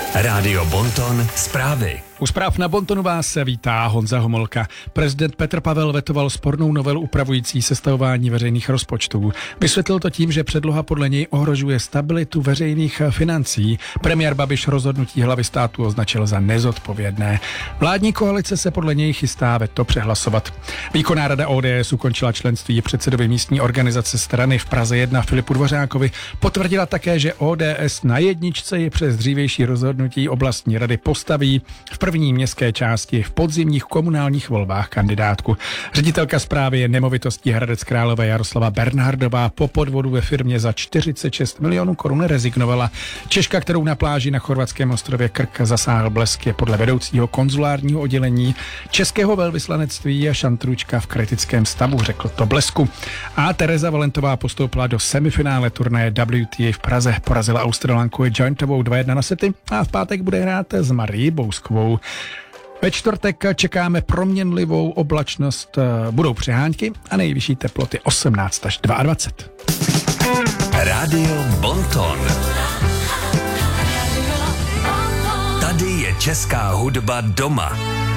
Rádio Bonton zprávy. U zpráv na Bontonu vás se vítá Honza Homolka. Prezident Petr Pavel vetoval spornou novelu upravující sestavování veřejných rozpočtů. Vysvětlil to tím, že předloha podle něj ohrožuje stabilitu veřejných financí. Premiér Babiš rozhodnutí hlavy státu označil za nezodpovědné. Vládní koalice se podle něj chystá veto přehlasovat. Výkonná rada ODS ukončila členství předsedovi místní organizace strany v Praze 1 Filipu Dvořákovi. Potvrdila také, že ODS na jedničce je přes dřívější rozhodnutí oblastní rady postaví v první městské části v podzimních komunálních volbách kandidátku. Ředitelka správy nemovitostí Hradec Králové Jaroslava Bernhardová po podvodu ve firmě za 46 milionů korun rezignovala. Češka, kterou na pláži na chorvatském ostrově Krk zasáhl blesk, je podle vedoucího konzulárního oddělení českého velvyslanectví Šantručka v kritickém stavu, řekl to Blesku. A Tereza Valentová postoupila do semifinále turnaje WTA v Praze. Porazila Australanku Jointovou 2-1 na sety a v pátek bude hrát s Marii Bouskovou. Ve čtvrtek čekáme proměnlivou oblačnost, budou přehánky a nejvyšší teploty 18 až 22. Rádio Bonton. Tady je česká hudba doma.